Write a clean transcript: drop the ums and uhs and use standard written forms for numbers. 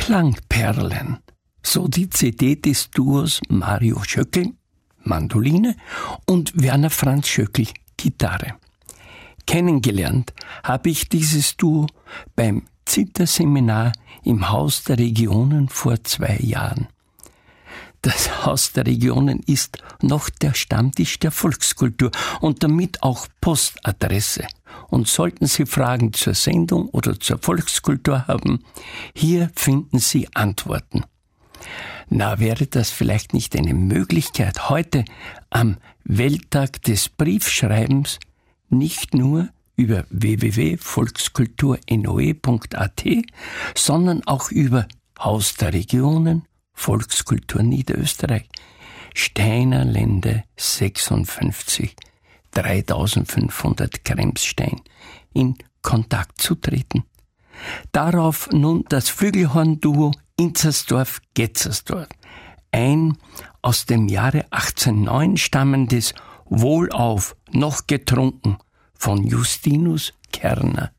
Klangperlen, so die CD des Duos Mario Schöckl, Mandoline, und Werner Franz Schöckl, Gitarre. Kennengelernt habe ich dieses Duo beim Zither-Seminar im Haus der Regionen vor 2 Jahren. Das Haus der Regionen ist noch der Stammtisch der Volkskultur und damit auch Postadresse. Und sollten Sie Fragen zur Sendung oder zur Volkskultur haben, hier finden Sie Antworten. Na, wäre das vielleicht nicht eine Möglichkeit, heute am Welttag des Briefschreibens nicht nur über www.volkskulturnoe.at, sondern auch über Haus der Regionen, Volkskultur Niederösterreich, Steinerlände 56, 3500 Kremsstein, in Kontakt zu treten. Darauf nun das Flügelhorn-Duo Inzersdorf-Getzersdorf, ein aus dem Jahre 1809 stammendes Wohlauf, noch getrunken, von Justinus Kerner